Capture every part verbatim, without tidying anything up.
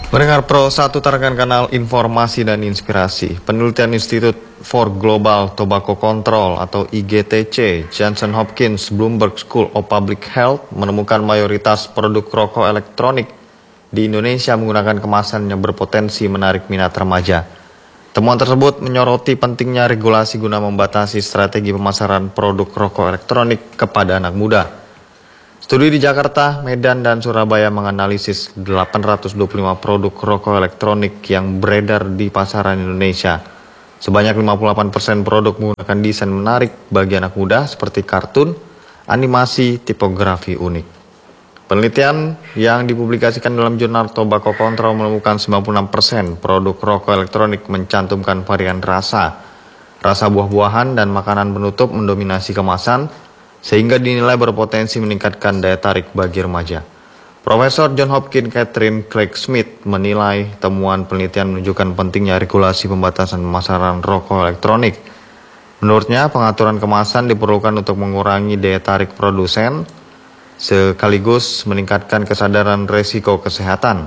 Pendengar Pro satu tarkan kanal informasi dan inspirasi. Penelitian Institute for Global Tobacco Control atau I G T C, Johnson Hopkins Bloomberg School of Public Health menemukan mayoritas produk rokok elektronik di Indonesia menggunakan kemasan yang berpotensi menarik minat remaja. Temuan tersebut menyoroti pentingnya regulasi guna membatasi strategi pemasaran produk rokok elektronik kepada anak muda. Studi di Jakarta, Medan, dan Surabaya menganalisis delapan ratus dua puluh lima produk rokok elektronik yang beredar di pasaran Indonesia. Sebanyak lima puluh delapan persen produk menggunakan desain menarik bagi anak muda seperti kartun, animasi, tipografi unik. Penelitian yang dipublikasikan dalam jurnal Tobacco Control menemukan sembilan puluh enam persen produk rokok elektronik mencantumkan varian rasa. Rasa buah-buahan dan makanan penutup mendominasi kemasan, sehingga dinilai berpotensi meningkatkan daya tarik bagi remaja. Profesor John Hopkins Catherine Craig Smith menilai temuan penelitian menunjukkan pentingnya regulasi pembatasan pemasaran rokok elektronik. Menurutnya, pengaturan kemasan diperlukan untuk mengurangi daya tarik produsen, sekaligus meningkatkan kesadaran resiko kesehatan.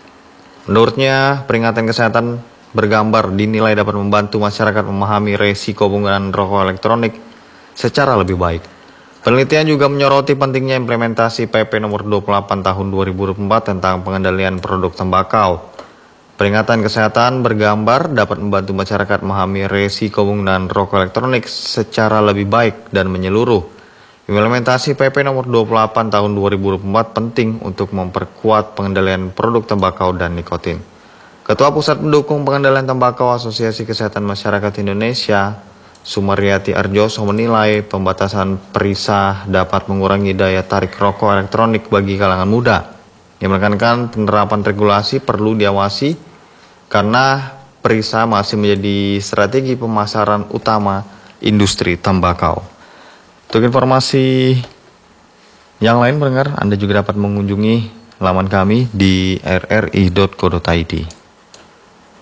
Menurutnya, peringatan kesehatan bergambar dinilai dapat membantu masyarakat memahami resiko penggunaan rokok elektronik secara lebih baik. Penelitian juga menyoroti pentingnya implementasi P P nomor dua puluh delapan tahun dua ribu dua puluh empat tentang pengendalian produk tembakau. Peringatan kesehatan bergambar dapat membantu masyarakat memahami resiko penggunaan rokok elektronik secara lebih baik dan menyeluruh. Implementasi P P nomor dua puluh delapan tahun dua ribu dua puluh empat penting untuk memperkuat pengendalian produk tembakau dan nikotin. Ketua Pusat Pendukung Pengendalian Tembakau Asosiasi Kesehatan Masyarakat Indonesia, Sumaryati Arjoso menilai pembatasan perisah dapat mengurangi daya tarik rokok elektronik bagi kalangan muda. Ia menekankan penerapan regulasi perlu diawasi karena perisah masih menjadi strategi pemasaran utama industri tembakau. Untuk informasi yang lain, pendengar, Anda juga dapat mengunjungi laman kami di r r i dot co dot i d.